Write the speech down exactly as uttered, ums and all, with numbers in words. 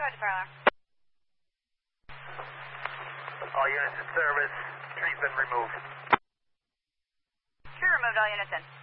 Roger, fire alarm. All units in service. Tree's been removed. Tree removed, all units in.